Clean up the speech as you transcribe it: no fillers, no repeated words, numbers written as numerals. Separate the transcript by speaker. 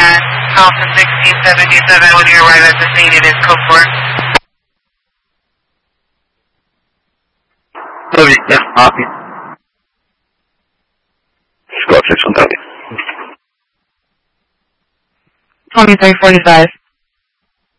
Speaker 1: at House 1677 when you arrive at the scene. It is code 4.
Speaker 2: Copy, yeah, copy. Squad 6 on copy.
Speaker 3: 2345.